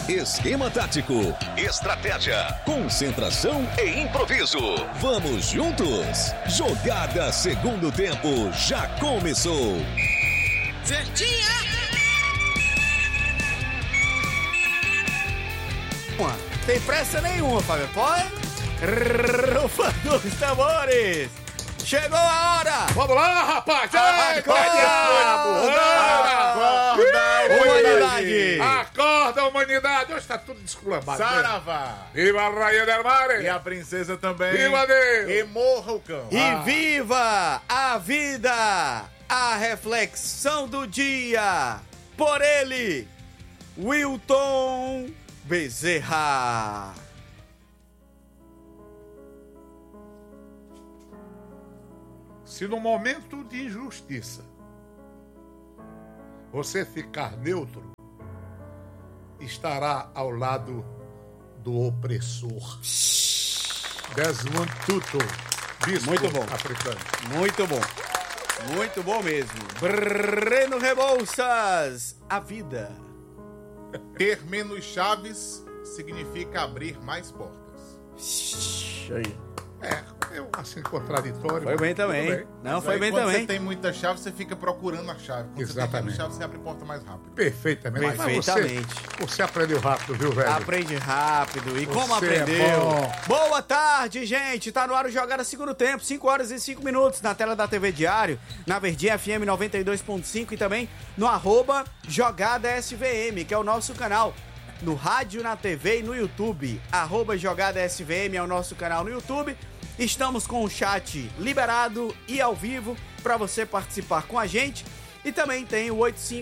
Esquema tático, estratégia, concentração e improviso. Vamos juntos? Jogada segundo tempo já começou. Certinha! Sem pressa nenhuma, Fábio. Pode? Rufando os tambores. Chegou a hora. Vamos lá, rapaz. Humanidade. Acorda, humanidade. Hoje tá tudo desculambado. Saravá. Viva a Rainha del Mare. E a princesa também. Viva Deus. E morra o cão. E viva a vida. A reflexão do dia. Por ele, Wilton Bezerra. Se no momento de injustiça você ficar neutro, estará ao lado do opressor. Desmond Tutu, bispo Muito bom. africano. Muito bom. Muito bom mesmo. Breno Rebouças, a vida. Ter menos chaves significa abrir mais portas. Aí. Eu assim, contraditório. Foi bem tudo também. Não, Mas foi aí, bem quando também. você tem muita chave, você fica procurando a chave. Quando você tem Exatamente. menos chave, você abre porta mais rápido. Perfeitamente. Mas Perfeitamente. Você aprendeu rápido, viu, velho? Aprende rápido. E como Você é aprendeu? bom. Boa tarde, gente. Tá no ar o Jogada Segundo Tempo. 5 horas e 5 minutos na tela da TV Diário, na Verdinha FM 92.5 e também no @Jogada SVM, que é o nosso canal. No rádio, na TV e no YouTube. @Jogada SVM é o nosso canal no YouTube. Estamos com o chat liberado e ao vivo para você participar com a gente. E também tem o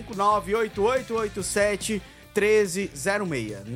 859-8887-1306.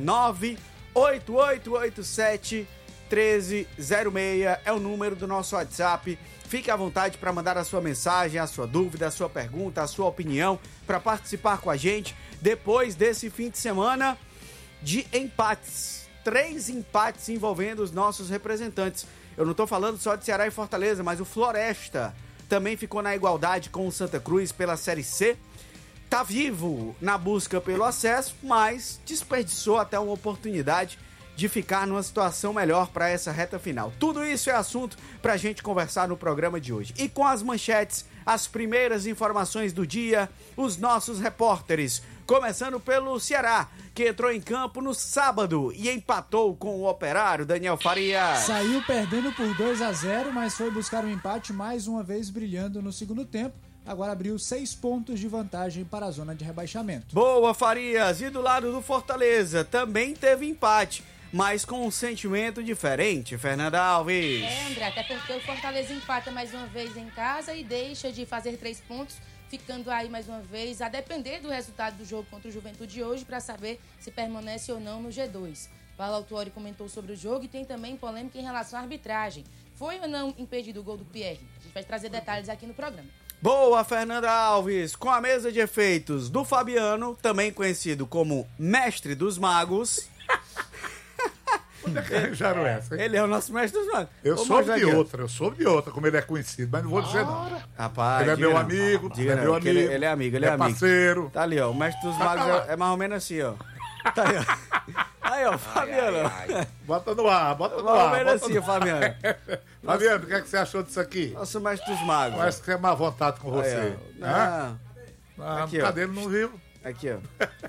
98887-1306 é o número do nosso WhatsApp. Fique à vontade para mandar a sua mensagem, a sua dúvida, a sua pergunta, a sua opinião, para participar com a gente depois desse fim de semana de empates. 3 empates envolvendo os nossos representantes. Eu não estou falando só de Ceará e Fortaleza, mas o Floresta também ficou na igualdade com o Santa Cruz pela Série C. Tá vivo na busca pelo acesso, mas desperdiçou até uma oportunidade de ficar numa situação melhor para essa reta final. Tudo isso é assunto para a gente conversar no programa de hoje. E com as manchetes, as primeiras informações do dia, os nossos repórteres. Começando pelo Ceará, que entrou em campo no sábado e empatou com o Operário, Daniel Faria. Saiu perdendo por 2-0, mas foi buscar um empate mais uma vez brilhando no segundo tempo. Agora abriu 6 pontos de vantagem para a zona de rebaixamento. Boa, Farias. E do lado do Fortaleza, também teve empate, mas com um sentimento diferente, Fernanda Alves. André, até porque o Fortaleza empata mais uma vez em casa e deixa de fazer 3 pontos, ficando aí mais uma vez a depender do resultado do jogo contra o Juventude hoje para saber se permanece ou não no G2. Paulo Autuori comentou sobre o jogo e tem também polêmica em relação à arbitragem. Foi ou não impedido o gol do Pierre? A gente vai trazer detalhes aqui no programa. Boa, Fernanda Alves, com a mesa de efeitos do Fabiano, também conhecido como Mestre dos Magos. Onde é que arranjaram essa, hein? Ele é o nosso Mestre dos Magos. Eu Vou soube mostrar de aqui, ó. outra, como ele é conhecido, mas não vou dizer não. Rapaz, Ele é diga meu não. amigo, Diga é não, meu que amigo. Ele é amigo, ele é amigo. parceiro. Tá ali, ó, o Mestre dos Magos é mais ou menos assim, ó. Tá aí, ó. Aí, ó, Fabiano. Bota no ar, bota no Mais ou ar. menos bota assim, no... Fabiano. Fabiano, o que é que você achou disso aqui? Nosso Mestre dos Magos. Parece que é má vontade com você. Aí, ó. Hã? Não. Ah, Aqui, ó. cadê ele não viu? Aqui, ó.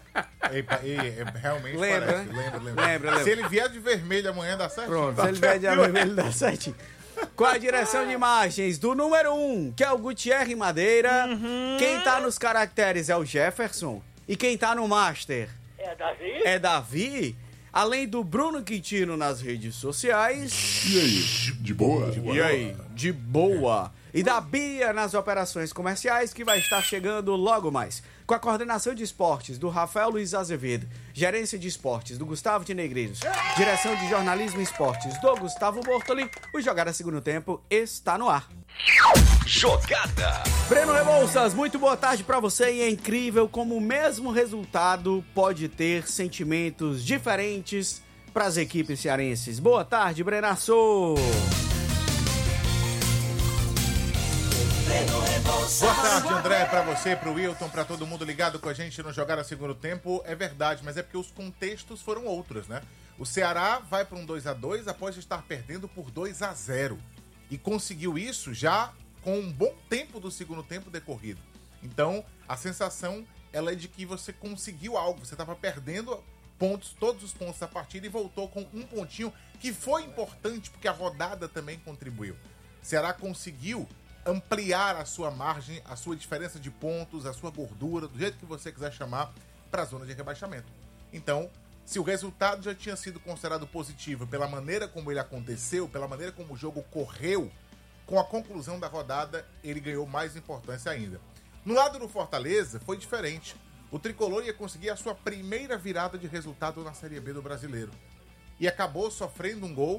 Realmente Lembra, parece. né? Lembra. Lembra. Se ele vier de vermelho amanhã, dá certo? Pronto, se ele vier de vermelho, ele dá certinho. Com a direção de imagens do número 1, que é o Gutierre Madeira. Quem tá nos caracteres é o Jefferson. E quem tá no Master é Davi. Além do Bruno Quintino nas redes sociais. E aí, de boa? E aí, de boa. E da Bia nas operações comerciais, que vai estar chegando logo mais. Com a coordenação de esportes do Rafael Luiz Azevedo, gerência de esportes do Gustavo de Negreiros, direção de jornalismo e esportes do Gustavo Bortoli, o Jogada Segundo Tempo está no ar. Jogada. Breno Rebouças, muito boa tarde pra você e é incrível como o mesmo resultado pode ter sentimentos diferentes pras equipes cearenses. Boa tarde, Brenaço. Boa tarde, André, pra você, pro Wilton, pra todo mundo ligado com a gente no Jogar a Segundo Tempo. É verdade, mas é porque os contextos foram outros, né? O Ceará vai para um 2-2 após estar perdendo por 2-0. E conseguiu isso já com um bom tempo do segundo tempo decorrido. Então, a sensação ela é de que você conseguiu algo. Você estava perdendo pontos, todos os pontos da partida e voltou com um pontinho que foi importante porque a rodada também contribuiu. Ceará conseguiu ampliar a sua margem, a sua diferença de pontos, a sua gordura, do jeito que você quiser chamar, para a zona de rebaixamento. Então, se o resultado já tinha sido considerado positivo pela maneira como ele aconteceu, pela maneira como o jogo correu, com a conclusão da rodada, ele ganhou mais importância ainda. No lado do Fortaleza, foi diferente. O Tricolor ia conseguir a sua primeira virada de resultado na Série B do Brasileiro. E acabou sofrendo um gol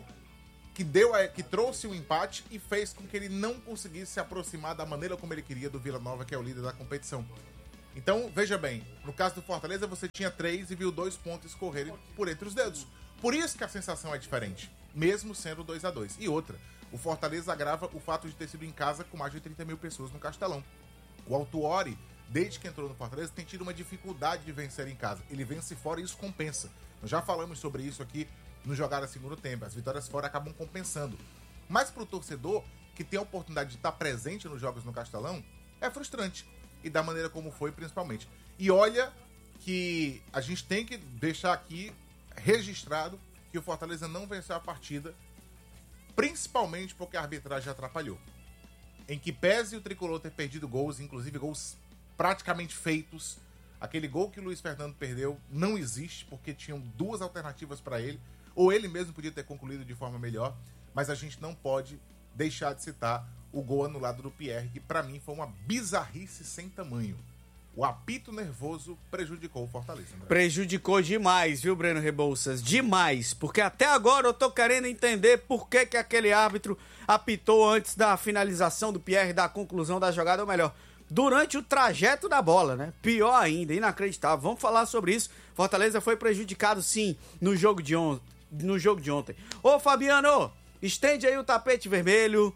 que trouxe um empate e fez com que ele não conseguisse se aproximar da maneira como ele queria do Vila Nova, que é o líder da competição. Então, veja bem, no caso do Fortaleza, você tinha 3 e viu 2 pontos escorrerem por entre os dedos. Por isso que a sensação é diferente, mesmo sendo 2-2. E outra, o Fortaleza agrava o fato de ter sido em casa com mais de 30 mil pessoas no Castelão. O Autuori, desde que entrou no Fortaleza, tem tido uma dificuldade de vencer em casa. Ele vence fora e isso compensa. Nós já falamos sobre isso aqui no Jogar a Segundo Tempo. As vitórias fora acabam compensando. Mas para o torcedor, que tem a oportunidade de estar presente nos jogos no Castelão, é frustrante. E da maneira como foi, principalmente. E olha que a gente tem que deixar aqui registrado que o Fortaleza não venceu a partida, principalmente porque a arbitragem atrapalhou. Em que pese o Tricolor ter perdido gols, inclusive gols praticamente feitos, aquele gol que o Luiz Fernando perdeu não existe, porque tinham 2 alternativas para ele, ou ele mesmo podia ter concluído de forma melhor, mas a gente não pode deixar de citar o gol anulado do Pierre, que para mim foi uma bizarrice sem tamanho. O apito nervoso prejudicou o Fortaleza. André. Prejudicou demais, viu, Breno Rebouças? Demais, porque até agora eu tô querendo entender por que aquele árbitro apitou antes da finalização do Pierre, da conclusão da jogada, ou melhor, durante o trajeto da bola, né? Pior ainda, inacreditável. Vamos falar sobre isso. Fortaleza foi prejudicado, sim, no jogo de ontem. Ô, Fabiano, estende aí o tapete vermelho,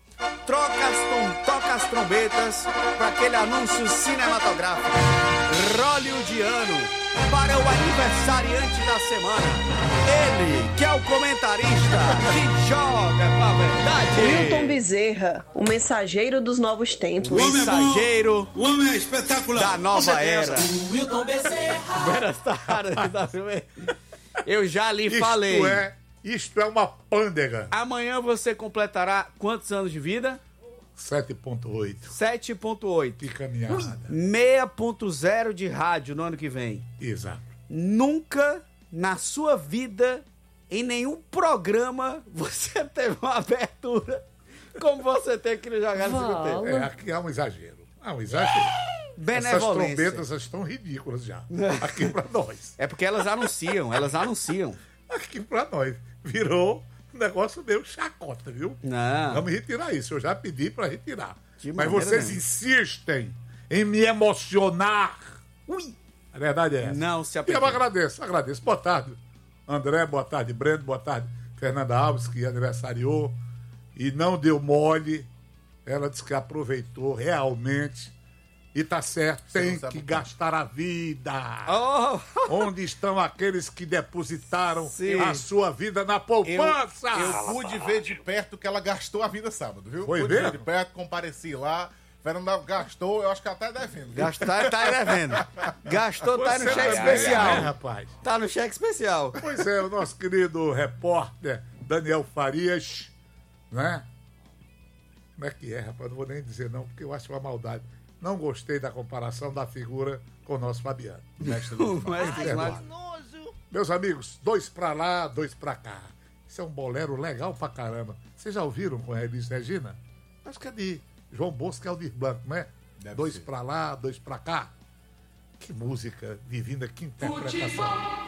toca as trombetas para aquele anúncio cinematográfico. Role o Diano para o aniversariante da semana. Ele, que é o comentarista que joga com a verdade. Wilton Bezerra, o mensageiro dos novos tempos. O mensageiro o homem é espetacular. da nova era. Wilton Bezerra. Buenas tardes. Eu já lhe falei. Isto é uma pândega. Amanhã você completará quantos anos de vida? 7.8. 7.8. Que caminhada. 6.0 de rádio no ano que vem. Exato. Nunca na sua vida, em nenhum programa, você teve uma abertura como você tem aqui no Jogar no Segundo Tempo. Aqui há um exagero. Há um exagero. Benevolência. Essas trombetas estão ridículas já. Aqui pra nós. É porque elas anunciam. Aqui pra nós. Virou um negócio meio chacota, viu? Não. Vamos retirar isso. Eu já pedi pra retirar. De Mas maneira vocês nenhuma. insistem em me emocionar. Ui. A verdade é essa. Não se E eu apertou. agradeço. Boa tarde, André. Boa tarde, Breno. Boa tarde, Fernanda Alves, que aniversariou e não deu mole. Ela disse que aproveitou realmente. E tá certo, tem que gastar a vida. Oh. Onde estão aqueles que depositaram Sim. a sua vida na poupança? Eu pude ver de perto que ela gastou a vida sábado, viu? Foi pude ver mesmo? de perto, compareci lá. Fernanda gastou, eu acho que até devendo. viu? Gastar tá devendo. Gastou, tá no Você cheque também, especial. né, rapaz? Tá no cheque especial. Pois é, o nosso querido repórter Daniel Farias, né? Como é que é, rapaz? Não vou nem dizer não, porque eu acho uma maldade. Não gostei da comparação da figura com o nosso Fabiano. Mestre Lúcio. Meus amigos, 2 pra lá, 2 pra cá. Isso é um bolero legal pra caramba. Vocês já ouviram com a Elis Regina? Acho que é de João Bosco e Aldir Blanco, não é? Deve 2 ser. pra lá, 2 pra cá. Que música divina, que interpretação.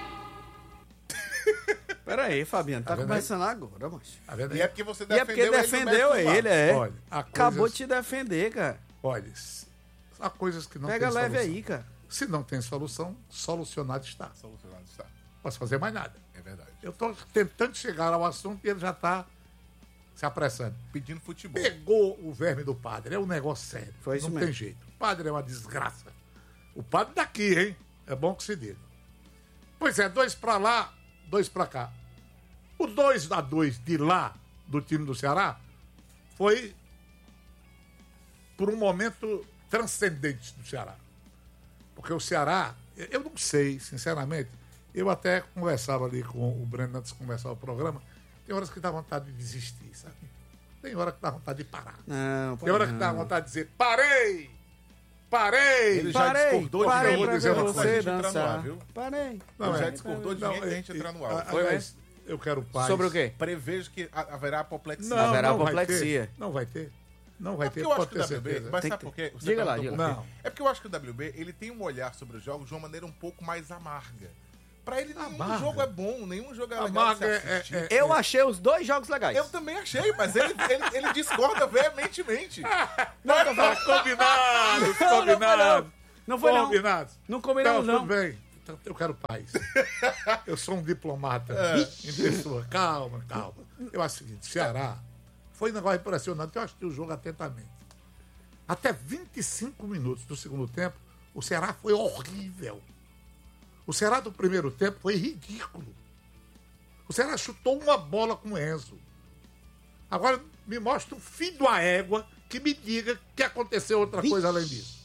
Pera aí, Fabiano, tá vendo começando agora, macho. Tá vendo E aí? é porque você E é porque defendeu ele, é. Olha, há Acabou coisas- de te defender, cara. Olha, há coisas que não Pega tem leve solução. aí, cara. Se não tem solução, solucionado está. Solucionado está. Posso fazer mais nada. É verdade. Eu estou tentando chegar ao assunto e ele já está se apressando. Pedindo futebol. Pegou o verme do padre. É um negócio sério. Foi isso não mesmo. tem jeito. O padre é uma desgraça. O padre daqui, hein? É bom que se diga. Pois é, 2 pra lá, 2 pra cá. O 2-2 de lá, do time do Ceará, foi por um momento transcendente do Ceará. Porque o Ceará, eu não sei, sinceramente, eu até conversava ali com o Breno antes de começar o programa, tem horas que dá vontade de desistir, sabe? Tem hora que dá vontade de parar. Não, Tem hora que dá vontade de dizer, parei! Ele já discordou de parei mim pra dizendo ver que a você gente entrar no ar, dançar. viu? Parei. Ele já discordou de mim que a gente entrar no ar. Aliás, eu quero paz. Sobre o quê? Prevejo que haverá apoplexia. Não, Haverá não vai apoplexia. ter. Não vai ter. Não vai É ter, porque eu acho pode que o ter WB, certeza. mas Tem sabe que- por quê? Você Diga lá, perguntou diga por lá. quê? É porque eu acho que o WB, ele tem um olhar sobre os jogos de uma maneira um pouco mais amarga. Pra ele, nenhum Amarga? jogo é bom, nenhum jogo é legal Amarga de se assistir. Eu achei os 2 jogos legais. Eu também achei, mas ele discorda veementemente. Combinados, Não, combinados. Não foi não. Combinados. Não combinamos Tudo não. bem. Então, eu quero paz. Eu sou um diplomata em pessoa. Calma, calma. Eu acho o seguinte, Ceará foi um negócio impressionante. Eu assisti o jogo atentamente. Até 25 minutos do segundo tempo, o Ceará foi horrível. O Ceará do primeiro tempo foi ridículo. O Ceará chutou uma bola com o Enzo. Agora me mostra um filho da égua que me diga que aconteceu outra coisa além disso.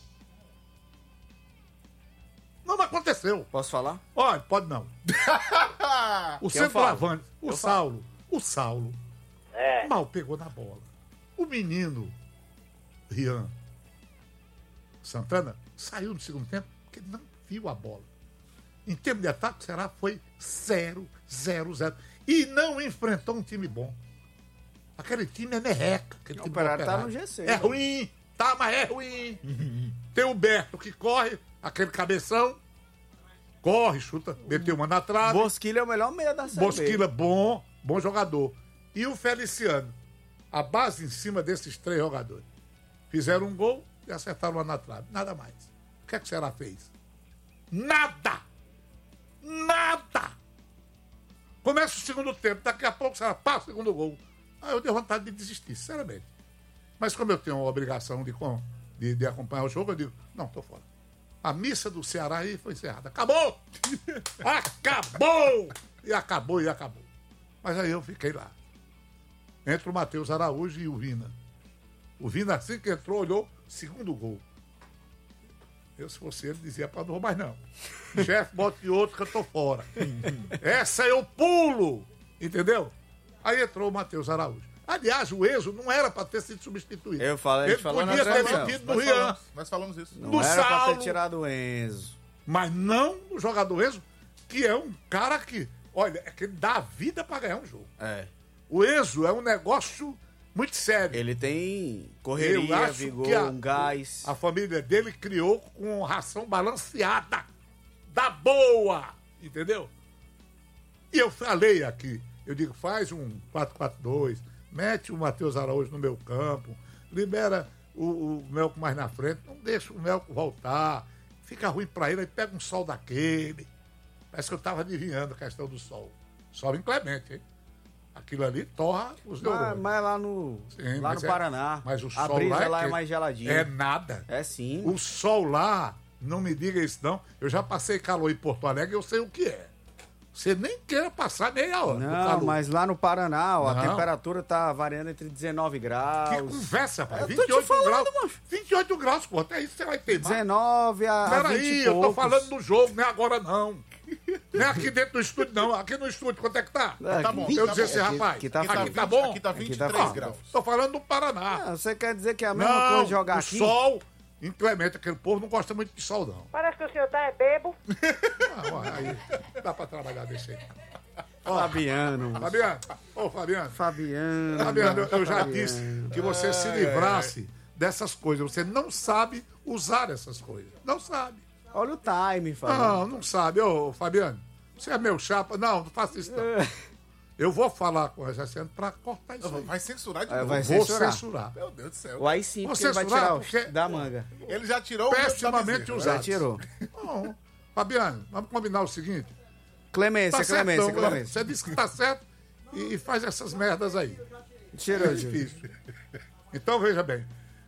Não aconteceu. Posso falar? Olha, pode não. O Que eu centroavante, falo. o Saulo, mal pegou na bola. O menino, Rian Santana, saiu no segundo tempo porque não viu a bola. Em termos de ataque, o Ceará foi 0-0-0. E não enfrentou um time bom. Aquele time é merreca. Aquele time Operário do tá no G6. É ruim, tá, mas é ruim. Tem o Berto que corre, aquele cabeção. Corre, chuta, meteu uma na trave. Bosquilha é o melhor meia da série B. Bosquilha, bom jogador. E o Feliciano. A base em cima desses 3 jogadores. Fizeram um gol e acertaram uma na trave. Nada mais. O que é que o Ceará fez? Nada! Começa o segundo tempo, daqui a pouco o Ceará passa o segundo gol. Aí eu dei vontade de desistir, sinceramente. Mas como eu tenho a obrigação de acompanhar o jogo, eu digo, não, tô fora. A missa do Ceará aí foi encerrada. Acabou! Acabou! E acabou. Mas aí eu fiquei lá. Entre o Matheus Araújo e o Vina. O Vina, assim que entrou, olhou, segundo gol. Eu, se fosse ele, dizia para não roubar, não. Chefe, bote outro que eu tô fora. Essa eu pulo! Entendeu? Aí entrou o Matheus Araújo. Aliás, o Enzo não era para ter sido substituído. Eu falei, Ele falou na podia ter transmissão. metido no Rian. Nós falamos isso. Não do era pra Saulo. ter tirado o Enzo. Mas não o jogador Enzo, que é um cara que, olha, é que ele dá a vida para ganhar um jogo. É. O Enzo é um negócio muito sério. Ele tem Eu correria, acho vigor, que um gás. a família dele criou com ração balanceada, da boa, entendeu? E eu falei aqui, eu digo, faz um 4-4-2, mete o Matheus Araújo no meu campo, libera o Melco mais na frente, não deixa o Melco voltar, fica ruim pra ele, aí pega um sol daquele. Parece que eu tava adivinhando a questão do sol. Sol inclemente, hein? Aquilo ali torra os neurônios. Mas lá no, Sim, lá mas no Paraná, mas o a sol brisa lá é quente. mais geladinha. É nada. É sim. O sol lá, não me diga isso não, eu já passei calor em Porto Alegre, eu sei o que é. Você nem queira passar meia hora do Não, calor. mas lá no Paraná, ó, a Não. temperatura tá variando entre 19 graus. Que conversa, rapaz. Eu tô te 28 falando, graus. macho. 28 graus, pô. Até isso você vai ter. 19 a 20 Peraí, e eu tô poucos. falando do jogo, não é agora não. Não é aqui dentro do estúdio, não. Aqui no estúdio, quanto é que tá? É, Tá bom, aqui- Eu tá dizer bom. assim, rapaz, aqui tá aqui frio. tá bom? Aqui tá Aqui 23 tá frio. graus. Tô falando do Paraná. Ah, você quer dizer que é a mesma coisa jogar o aqui? sol inclemente, aquele povo não gosta muito de sol, não. Parece que o senhor tá bebo. Aí dá pra trabalhar desse jeito. Fabiano. Fabiano, ô Fabiano. Fabiano. Fabiano, eu já Fabiano. disse que você se livrasse dessas coisas. Você não sabe usar essas coisas. Não sabe. Olha o time, Fabiano. Não sabe. Ô, Fabiano, você é meu chapa. Não faça isso não. Eu vou falar com a Jaciane pra cortar isso aí. Vai censurar de É, novo. vai Vou censurar. censurar. Meu Deus do céu. O aí sim, Vou porque ele vai censurar, tirar porque- da manga. Ele já tirou o Pessimamente Bezerra, usado. Já tirou. Não. Fabiano, vamos combinar o seguinte. Clemência, Tá certo, Clemência, não, Clemência. Você disse que tá certo e faz essas merdas aí. Tirou, É difícil. Então, veja bem.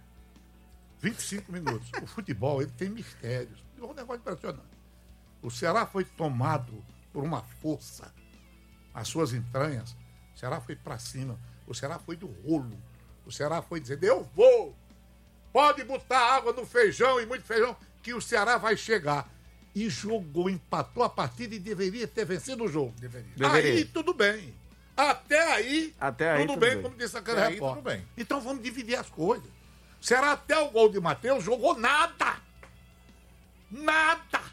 25 minutos. O futebol, ele tem mistérios. É um negócio impressionante. O Ceará foi tomado por uma força. As suas entranhas. O Ceará foi para cima. O Ceará foi do rolo. O Ceará foi dizendo, eu vou. Pode botar água no feijão e muito feijão, que o Ceará vai chegar. E jogou, empatou a partida e deveria ter vencido o jogo. Deveria. Aí, tudo bem. Até aí, tudo bem, como disse aquele Até aí, repórter. tudo bem. Então vamos dividir as coisas. O Ceará até o gol de Matheus jogou nada. Nada.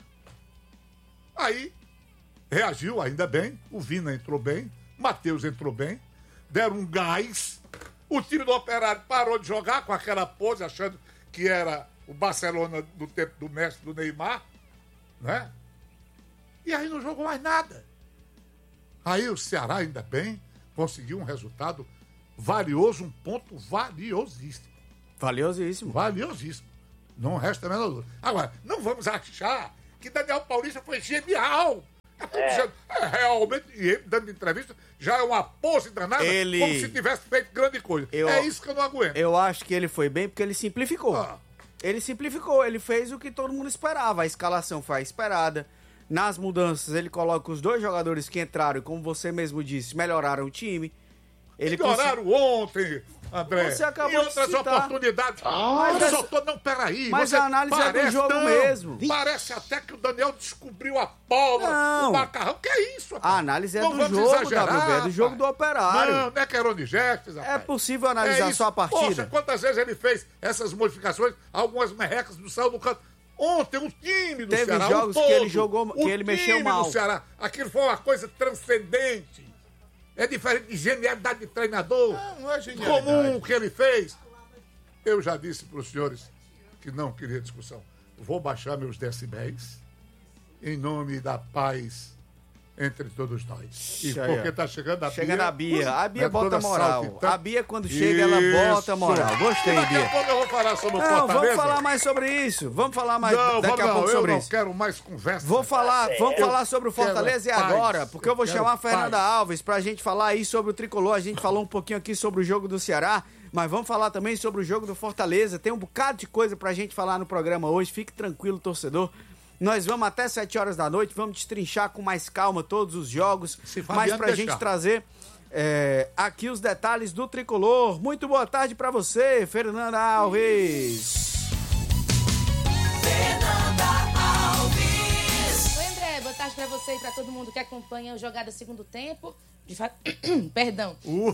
Aí, reagiu ainda bem. O Vina entrou bem. Matheus entrou bem. Deram um gás. O time do Operário parou de jogar com aquela pose, achando que era o Barcelona do tempo do mestre do Neymar. Né? E aí não jogou mais nada. Aí o Ceará, ainda bem, conseguiu um resultado valioso, um ponto valiosíssimo. Valiosíssimo. Valiosíssimo. Não resta a menor dúvida. Agora, não vamos achar que Daniel Paulista foi genial. Realmente, e ele dando entrevista, já é uma pose danada, como se tivesse feito grande coisa. É isso que eu não aguento. Eu acho que ele foi bem porque ele simplificou. Ele simplificou, ele fez o que todo mundo esperava. A escalação foi a esperada. Nas mudanças, ele coloca os dois jogadores que entraram, como você mesmo disse, melhoraram o time. Melhoraram ontem, André. Você acabou e outras de citar. oportunidades. Não, peraí. Mas a análise é do jogo mesmo. Parece até que o Daniel descobriu a pólvora, o macarrão. Que é isso, rapaz? A análise é não do vamos jogo, exagerar, WB, é do jogo do Operário. Não é Querone Gestes, rapaz. É possível analisar só a partida. Poxa, quantas vezes ele fez essas modificações, algumas merrecas do céu do canto. Ontem, o time do Ceará, teve jogos que ele jogou, que ele mexeu mal. Do Ceará, aquilo foi uma coisa transcendente. É diferente de genialidade de treinador. Não é genialidade. Comum que ele fez. Eu já disse para os senhores que não queria discussão. Vou baixar meus decibéis em nome da paz entre todos nós. E porque tá chegando a Bia. Chegando a Bia. A Bia bota toda moral. saltitante. A Bia, quando chega, ela bota moral. Gostei, Daqui Bia. a pouco eu vou falar sobre o Não, Fortaleza. vamos falar mais sobre isso. Vamos falar mais daqui a pouco sobre eu isso. não quero mais conversa. Vamos falar sobre o Fortaleza e quero agora, paz. porque eu vou Eu quero chamar a Fernanda paz. Alves pra gente falar aí sobre o Tricolor. A gente falou um pouquinho aqui sobre o jogo do Ceará, mas vamos falar também sobre o jogo do Fortaleza. Tem um bocado de coisa pra gente falar no programa hoje. Fique tranquilo, torcedor. Nós vamos até 7 horas da noite, vamos destrinchar com mais calma todos os jogos, mas pra gente trazer aqui os detalhes do Tricolor. Muito boa tarde pra você, Fernanda Alves. Oi, André, boa tarde pra você e pra todo mundo que acompanha o Jogada Segundo Tempo. Perdão.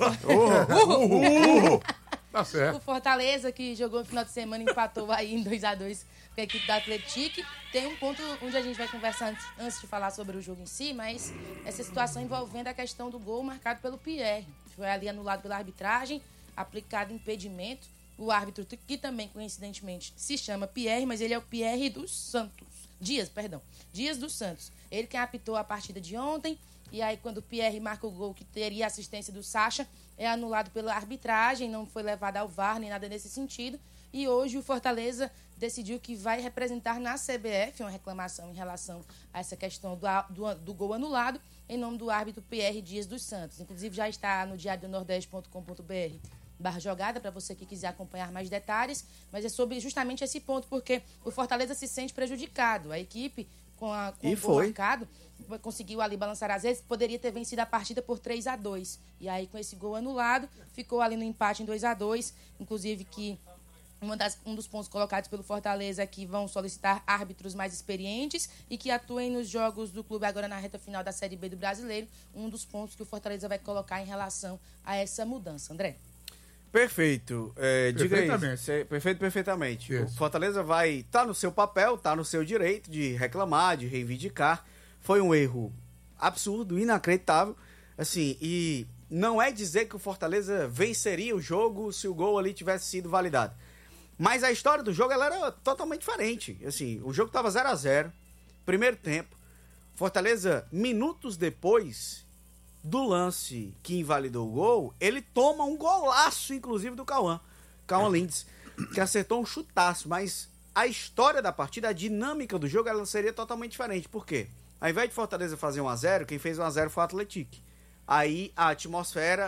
Tá certo. O Fortaleza, que jogou no final de semana, empatou aí em 2-2 com a equipe da Atlético. Tem um ponto onde a gente vai conversar antes de falar sobre o jogo em si, mas essa situação envolvendo a questão do gol marcado pelo Pierre. Foi ali anulado pela arbitragem, aplicado impedimento. O árbitro, que também, coincidentemente, se chama Pierre, mas ele é o Pierre dos Santos. Dias dos Santos. Ele quem apitou a partida de ontem. E aí, quando o Pierre marca o gol, que teria assistência do Sacha, é anulado pela arbitragem, não foi levado ao VAR, nem nada nesse sentido. E hoje o Fortaleza decidiu que vai representar na CBF uma reclamação em relação a essa questão do gol anulado, em nome do árbitro Pierre Dias dos Santos. Inclusive, já está no diariodonordeste.com.br/jogada, para você que quiser acompanhar mais detalhes. Mas é sobre justamente esse ponto, porque o Fortaleza se sente prejudicado. A equipe, com o gol marcado, conseguiu ali balançar as vezes, poderia ter vencido a partida por 3-2. E aí, com esse gol anulado, ficou ali no empate em 2-2. Inclusive que um dos pontos colocados pelo Fortaleza é que vão solicitar árbitros mais experientes e que atuem nos jogos do clube agora na reta final da Série B do Brasileiro. Um dos pontos que o Fortaleza vai colocar em relação a essa mudança. André? Perfeito. Diga aí. Perfeitamente. Isso. O Fortaleza vai estar no seu papel, está no seu direito de reclamar, de reivindicar. Foi um erro absurdo, inacreditável. Assim, e não é dizer que o Fortaleza venceria o jogo se o gol ali tivesse sido validado. Mas a história do jogo ela era totalmente diferente. Assim, o jogo estava 0-0, primeiro tempo. Fortaleza, minutos depois do lance que invalidou o gol, ele toma um golaço, inclusive, do Cauã Lindes, que acertou um chutaço. Mas a história da partida, a dinâmica do jogo, ela seria totalmente diferente. Por quê? Ao invés de Fortaleza fazer 1-0, quem fez 1-0 foi o Atlético. Aí a atmosfera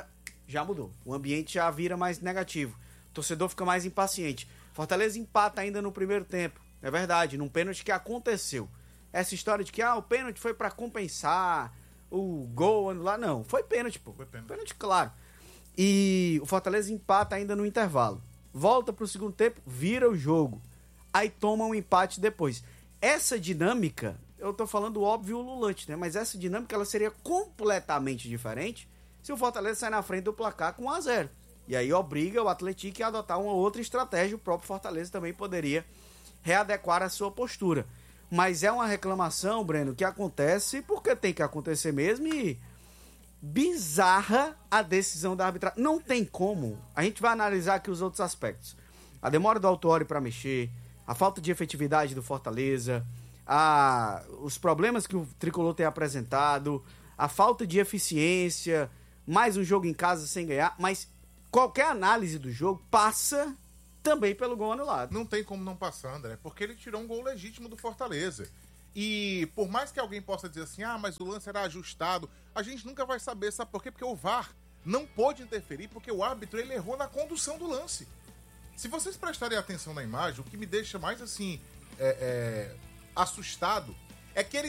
já mudou. O ambiente já vira mais negativo. O torcedor fica mais impaciente. Fortaleza empata ainda no primeiro tempo. É verdade, num pênalti que aconteceu. Essa história de que o pênalti foi pra compensar o gol lá, não. Foi pênalti, pô. Foi pênalti, claro. E o Fortaleza empata ainda no intervalo. Volta pro segundo tempo, vira o jogo. Aí toma um empate depois. Essa dinâmica, eu tô falando óbvio ululante, né? Mas essa dinâmica ela seria completamente diferente se o Fortaleza sair na frente do placar com 1-0. E aí obriga o Atlético a adotar uma outra estratégia. O próprio Fortaleza também poderia readequar a sua postura. Mas é uma reclamação, Breno, que acontece porque tem que acontecer mesmo e bizarra a decisão da arbitragem. Não tem como. A gente vai analisar aqui os outros aspectos. A demora do Autuori para mexer, a falta de efetividade do Fortaleza, os problemas que o Tricolor tem apresentado, a falta de eficiência, mais um jogo em casa sem ganhar, mas qualquer análise do jogo passa também pelo gol anulado. Não tem como não passar, André, porque ele tirou um gol legítimo do Fortaleza. E por mais que alguém possa dizer assim, mas o lance era ajustado, a gente nunca vai saber, sabe por quê? Porque o VAR não pôde interferir, porque o árbitro ele errou na condução do lance. Se vocês prestarem atenção na imagem, o que me deixa mais assim assustado é que ele